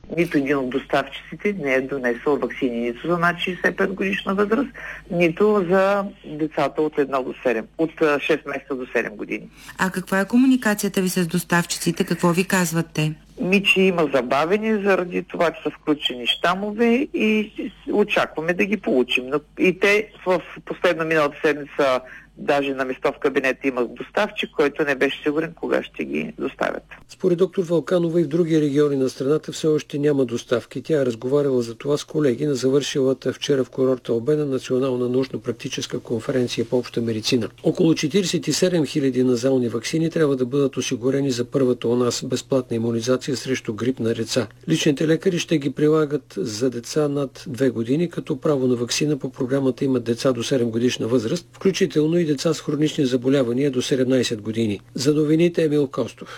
Нито един от доставчиците не е донесъл ваксини нито за над 65 годишна възраст, нито за децата от 6 месеца до 7 години. А каква е комуникацията ви с доставчиците? Какво ви казват те? Че има забавени заради това, че са включени щамове и очакваме да ги получим. И те в последна миналата седмица даже на место в кабинета има доставчик, който не беше сигурен кога ще ги доставят. Според доктор Вълканова и в други региони на страната все още няма доставки. Тя е разговаряла за това с колеги на завършилата вчера в курорта Обена национална научно-практическа конференция по обща медицина. Около 47 000 назални ваксини трябва да бъдат осигурени за първата у нас безплатна имунизация срещу грип на деца. Личните лекари ще ги прилагат за деца над 2 години, като право на ваксина по програмата имат деца до 7 годишна възраст, включително и деца с хронични заболявания до 17 години. За новините Емил Костов.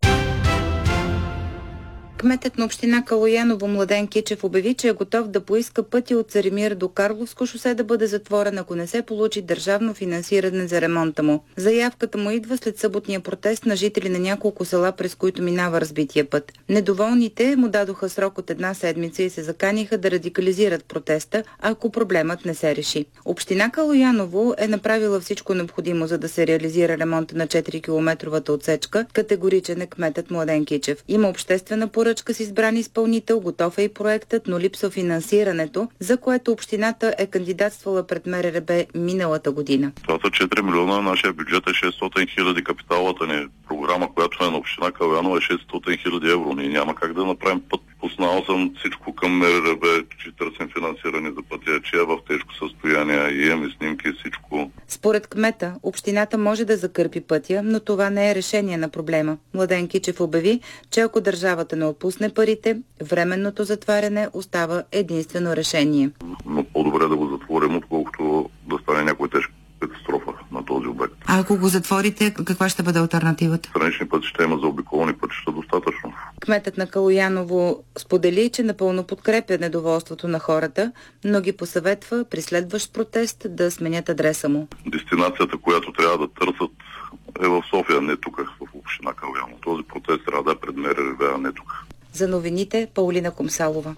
Кметът на община Калояново Младен Кичев обяви, че е готов да поиска пътя от Царемир до Карловско шосе да бъде затворен, ако не се получи държавно финансиране за ремонта му. Заявката му идва след съботния протест на жители на няколко села, през които минава разбития път. Недоволните му дадоха срок от 1 седмица и се заканиха да радикализират протеста, ако проблемът не се реши. Община Калояново е направила всичко необходимо, за да се реализира ремонта на 4-километровата отсечка. Категоричен е кметът Младен Кичев. Има обществена поръчка с избран изпълнител, готов е и проектът, но липсва финансирането, за което общината е кандидатствала пред МРРБ миналата година. Това са 4 милиона, нашия бюджет е 600 хиляди, капиталата ни програма, която е на община Калояново, е 600 хиляди евро. Ние няма как да направим път. Познал съм всичко към МРРБ, че търсим финансиране за пътя, че е в тежко състояние, и имаме снимки, всичко. Според кмета, общината може да закърпи пътя, но това не е решение на проблема. Младен Кичев обяви, че ако държавата не отпусне парите, временното затваряне остава единствено решение. Но по-добре да го затворим, отколкото да стане някой тежка катастрофа на този обект. А ако го затворите, каква ще бъде алтернативата? Странични пътища има, за обиколни пътища достатъчно. Кметът на Калояново сподели, че напълно подкрепя недоволството на хората, но ги посъветва при следващ протест да сменят адреса му. Дестинацията, която трябва да търсят, е в София, не тук, в община Калояново. Този протест трябва да е пред МРРБ, а не тук. За новините Паулина Комсалова.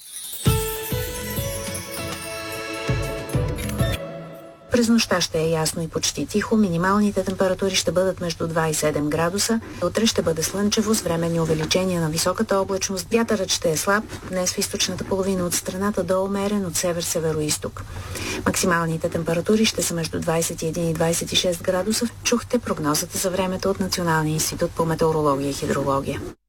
През нощта ще е ясно и почти тихо. Минималните температури ще бъдат между 2 и 7 градуса. Утре ще бъде слънчево с временни увеличения на високата облачност. Вятърът ще е слаб. Днес в източната половина от страната до умерен от север-североизток. Максималните температури ще са между 21 и 26 градуса. Чухте прогнозата за времето от Националния институт по метеорология и хидрология.